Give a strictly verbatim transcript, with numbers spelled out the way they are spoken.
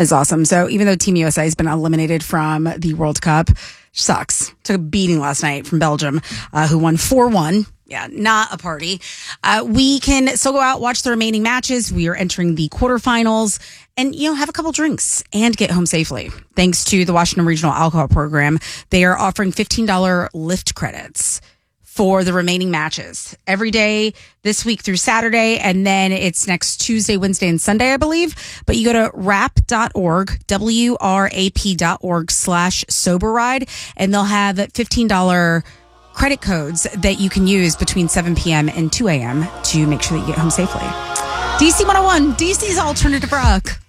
is awesome. So even though Team U S A has been eliminated from the World Cup, sucks. Took a beating last night from Belgium, uh, who won four one. Yeah, not a party. Uh, we can still go out, watch the remaining matches. We are entering the quarterfinals and, you know, have a couple drinks and get home safely. Thanks to the Washington Regional Alcohol Program, they are offering fifteen dollars Lyft credits for the remaining matches every day this week through Saturday. And then it's next Tuesday, Wednesday, and Sunday, I believe. But you go to wrap dot org, W R A P dot org slash sober ride, and they'll have fifteen dollars credit codes that you can use between seven p.m. and two a.m. to make sure that you get home safely. D C one oh one, D C's Alternative Rock.